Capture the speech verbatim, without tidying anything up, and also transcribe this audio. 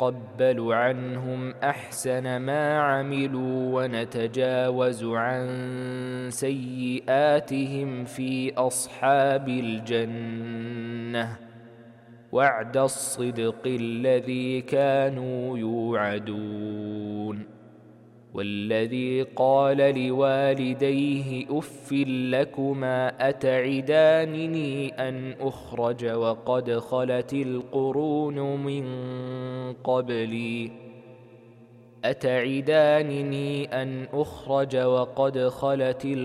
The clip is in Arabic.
ونتقبل عنهم أحسن ما عملوا ونتجاوز عن سيئاتهم في أصحاب الجنة وعد الصدق الذي كانوا يوعدون. والذي قال لوالديه أف لكما أتعدانني أن أخرج وقد خلت القرون من قبلي أتعدانني أن أخرج وقد خلت